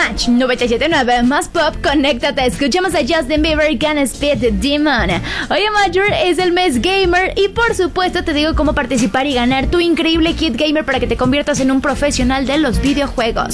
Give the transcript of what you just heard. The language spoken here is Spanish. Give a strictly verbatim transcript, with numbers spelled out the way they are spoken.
Match noventa y siete punto nueve más pop, conéctate. Escuchamos a Justin Bieber con Speed Demon. Hoy Major es el mes gamer y por supuesto te digo cómo participar y ganar tu increíble kit gamer para que te conviertas en un profesional de los videojuegos.